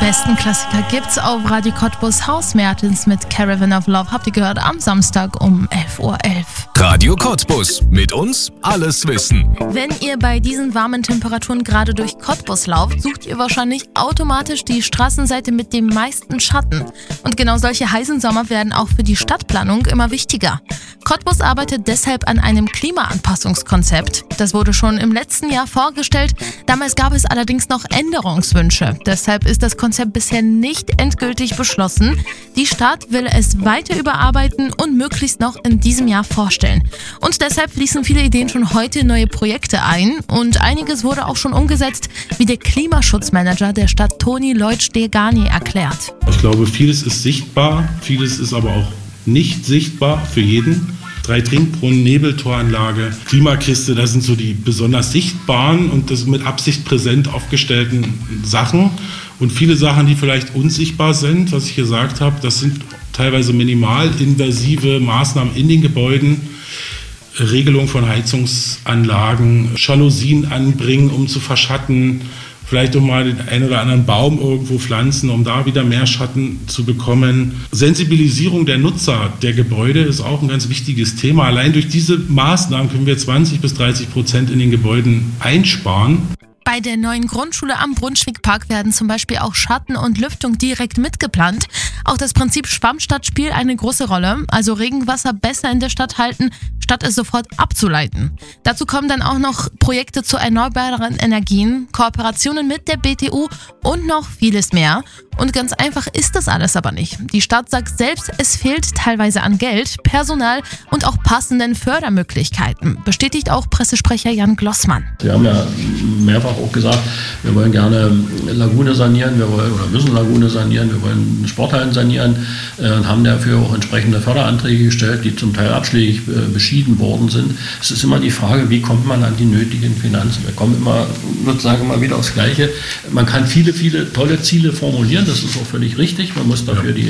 besten Klassiker gibt's auf Radio Cottbus. House Mertens mit Caravan of Love habt ihr gehört am Samstag um 11:11 Uhr. Radio Cottbus. Mit uns alles wissen. Wenn ihr bei diesen warmen Temperaturen gerade durch Cottbus lauft, sucht ihr wahrscheinlich automatisch die Straßenseite mit dem meisten Schatten. Und genau solche heißen Sommer werden auch für die Stadtplanung immer wichtiger. Cottbus arbeitet deshalb an einem Klimaanpassungskonzept. Das wurde schon im letzten Jahr vorgestellt. Damals gab es allerdings noch Änderungswünsche. Deshalb ist das Konzept bisher nicht endgültig beschlossen. Die Stadt will es weiter überarbeiten und möglichst noch in diesem Jahr vorstellen. Und deshalb fließen viele Ideen schon heute in neue Projekte ein. Und einiges wurde auch schon umgesetzt, wie der Klimaschutzmanager der Stadt Toni Leutsch-Degani erklärt. Ich glaube, vieles ist sichtbar, vieles ist aber auch nicht sichtbar für jeden. 3 Trinkbrunnen, Nebeltoranlage, Klimakiste, das sind so die besonders sichtbaren und das mit Absicht präsent aufgestellten Sachen. Und viele Sachen, die vielleicht unsichtbar sind, was ich gesagt habe, das sind teilweise minimalinvasive Maßnahmen in den Gebäuden. Regelung von Heizungsanlagen, Jalousien anbringen, um zu verschatten, vielleicht auch mal den einen oder anderen Baum irgendwo pflanzen, um da wieder mehr Schatten zu bekommen. Sensibilisierung der Nutzer der Gebäude ist auch ein ganz wichtiges Thema. Allein durch diese Maßnahmen können wir 20-30% in den Gebäuden einsparen. Bei der neuen Grundschule am Brunswickpark werden zum Beispiel auch Schatten und Lüftung direkt mitgeplant. Auch das Prinzip Schwammstadt spielt eine große Rolle, also Regenwasser besser in der Stadt halten, statt es sofort abzuleiten. Dazu kommen dann auch noch Projekte zu erneuerbaren Energien, Kooperationen mit der BTU und noch vieles mehr. Und ganz einfach ist das alles aber nicht. Die Stadt sagt selbst, es fehlt teilweise an Geld, Personal und auch passenden Fördermöglichkeiten, bestätigt auch Pressesprecher Jan Glossmann. Wir haben ja mehrfach auch gesagt, wir wollen gerne Lagune sanieren, müssen Lagune sanieren, wir wollen Sporthallen sanieren und haben dafür auch entsprechende Förderanträge gestellt, die zum Teil abschlägig beschieden worden sind. Es ist immer die Frage, wie kommt man an die nötigen Finanzen? Wir kommen sozusagen immer wieder aufs Gleiche. Man kann viele tolle Ziele formulieren, das ist auch völlig richtig. Man muss dafür die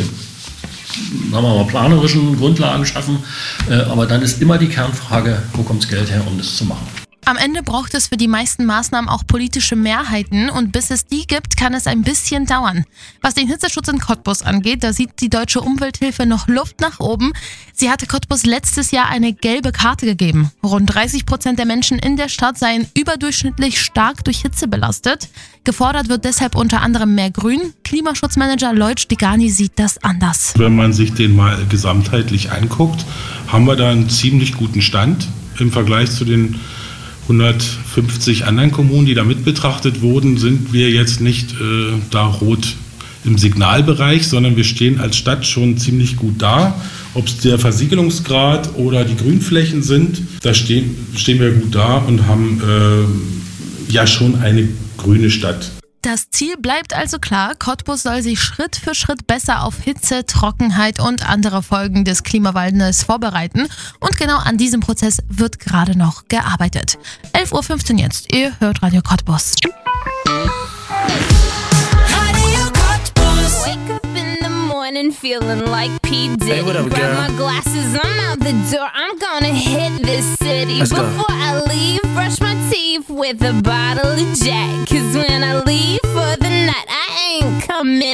planerischen Grundlagen schaffen. Aber dann ist immer die Kernfrage, wo kommt das Geld her, um das zu machen? Am Ende braucht es für die meisten Maßnahmen auch politische Mehrheiten und bis es die gibt, kann es ein bisschen dauern. Was den Hitzeschutz in Cottbus angeht, da sieht die Deutsche Umwelthilfe noch Luft nach oben. Sie hatte Cottbus letztes Jahr eine gelbe Karte gegeben. Rund 30% der Menschen in der Stadt seien überdurchschnittlich stark durch Hitze belastet. Gefordert wird deshalb unter anderem mehr Grün. Klimaschutzmanager Leutsch-Degani sieht das anders. Wenn man sich den mal gesamtheitlich anguckt, haben wir da einen ziemlich guten Stand im Vergleich zu den 150 anderen Kommunen, die da mit betrachtet wurden, sind wir jetzt nicht da rot im Signalbereich, sondern wir stehen als Stadt schon ziemlich gut da. Ob es der Versiegelungsgrad oder die Grünflächen sind, da stehen wir gut da und haben ja schon eine grüne Stadt. Das Ziel bleibt also klar, Cottbus soll sich Schritt für Schritt besser auf Hitze, Trockenheit und andere Folgen des Klimawandels vorbereiten. Und genau an diesem Prozess wird gerade noch gearbeitet. 11:15 Uhr jetzt, ihr hört Radio Cottbus. Radio Cottbus. Wake up in the morning feeling like P. Diddy. Hey, what up, Grab girl? my glasses, I'm out the door. I'm gonna hit this city. Let's go. Before I leave, brush my teeth with a bottle of Jack. 'Cause when I leave for the night, I ain't coming